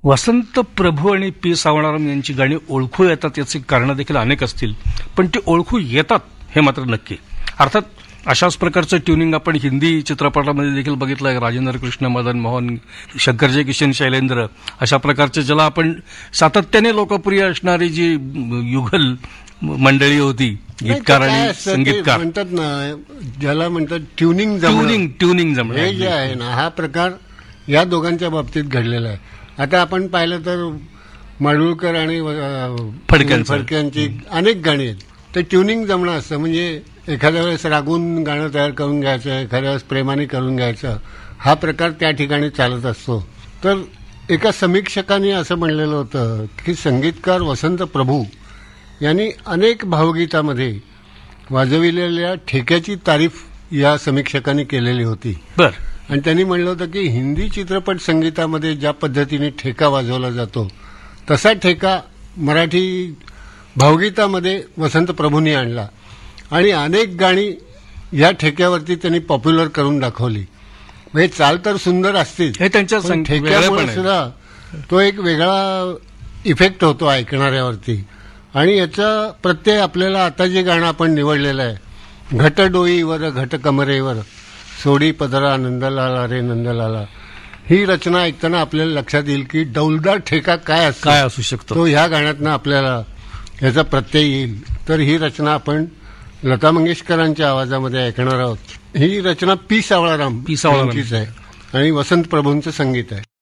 वसंत प्रभू आणि पी सावळाराम यांची गाणी ओळखू येतात याची कारणं देखील अनेक असतील, पण ती ओळखू येतात हे मात्र नक्की. अर्थात अशाच प्रकारचं ट्युनिंग आपण हिंदी चित्रपटामध्ये देखील बघितलं आहे. राजेंद्र कृष्ण, मदन मोहन, शंकरजय किशन, शैलेंद्र अशा प्रकारचे ज्याला आपण सातत्याने लोकप्रिय असणारी जी युगल मंडळी होती, गीतकार आणि संगीतकार म्हणतात ना, ज्याला म्हणतात ट्युनिंग जमणं हे जे आहे ना, हा प्रकार या दोघांच्या बाबतीत घडलेला आहे. आता आपण पाहिलं तर माडगूळकर आणि फडक्यांची अनेक गाणी आहेत. ते ट्युनिंग जमणं असतं, म्हणजे एखाद्या वेळेस रागून गाणं तयार करून घ्यायचं, एखाद्या वेळेस प्रेमाने करून घ्यायचं, हा प्रकार त्या ठिकाणी चालत असतो. तर एका समीक्षकाने असं म्हणलेलं होतं की संगीतकार वसंत प्रभू यांनी अनेक भावगीतामध्ये वाजविलेल्या ठेक्याची तारीफ या समीक्षकांनी केलेली होती. आणि त्यांनी म्हणलं होतं की हिंदी चित्रपट संगीतामध्ये ज्या पद्धतीने ठेका वाजवला जातो तसा ठेका मराठी भावगीतामध्ये वसंत प्रभूंनी आणला आणि अनेक गाणी या ठेक्यावरती त्यांनी पॉप्युलर करून दाखवली. म्हणजे चाल तर सुंदर असतेच, हे त्यांच्या ठेक्यामुळे सुद्धा तो एक वेगळा इफेक्ट होतो ऐकणाऱ्यावरती. आणि याचा प्रत्यय आपल्याला आता जे गाणं आपण निवडलेलं आहे, घटडोईवर घट कमरेवर सोडी पदरा नंदलाला रे नंदलाला, ही रचना ऐकताना आपल्याला लक्षात येईल की डौलदार ठेका काय असू शकतो, तो ह्या गाण्यातनं आपल्याला याचा प्रत्यय येईल. तर ही रचना आपण लता मंगेशकरांच्या आवाजामध्ये ऐकणार आहोत. ही रचना पी सावळाराम यांचीच आहे आणि वसंत प्रभूंचं संगीत आहे.